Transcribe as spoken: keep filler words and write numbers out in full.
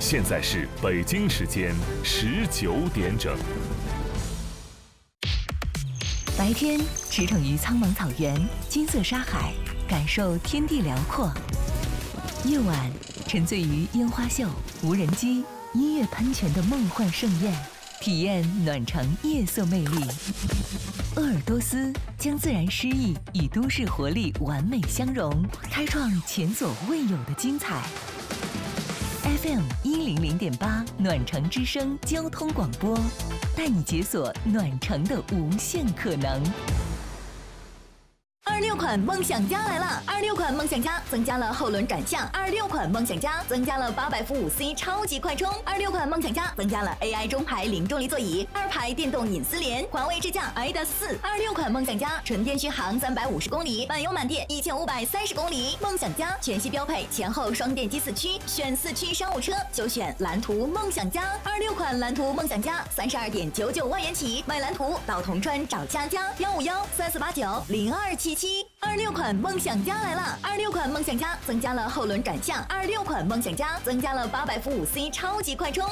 现在是北京时间十九点整。 白天驰骋于苍茫草原、金色沙海，感受天地辽阔；夜晚沉醉于烟花秀、无人机、音乐喷泉的梦幻盛宴，体验暖城夜色魅力。鄂尔多斯将自然诗意与都市活力完美相融，开创前所未有的精彩。F M 一零零点八暖城之声交通广播，带你解锁暖城的无限可能。二六款梦想家来了！二六款梦想家增加了后轮转向，二六款梦想家增加了八百伏五 C 超级快充，二六款梦想家增加了 A I 中排零重力座椅，二排电动隐私联，环卫支架 I D A S 四。二六款梦想家纯电续航三百五十公里，满油满电一千五百三十公里。梦想家全系标配前后双电机四驱，选四驱商务车就选蓝图梦想家。二六款蓝图梦想家三十二点九九万元起，买蓝图到铜川找佳佳幺五幺三四八九零二七七。二六款梦想家来了！二六款梦想家增加了后轮转向，二六款梦想家增加了八百伏五 C 超级快充。